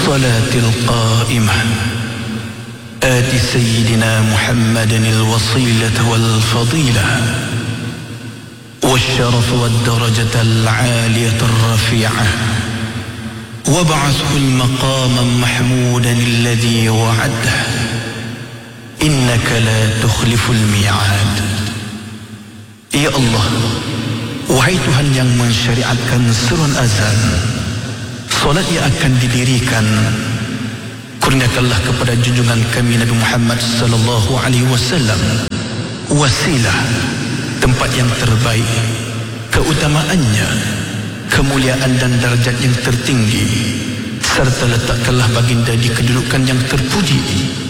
الصلاة القائمة آت سيدنا محمد الوصيلة والفضيلة والشرف والدرجة العالية الرفيعة وابعثه المقاما محمودا الذي وعده إنك لا تخلف الميعاد. Ya Allah, wahai Tuhan yang mensyariatkan seruan azan, solat yang akan didirikan, kurniakanlah kepada junjungan kami Nabi Muhammad sallallahu alaihi wasallam wasilah, tempat yang terbaik, keutamaannya, kemuliaan dan darjat yang tertinggi, serta letakkanlah baginda di kedudukan yang terpuji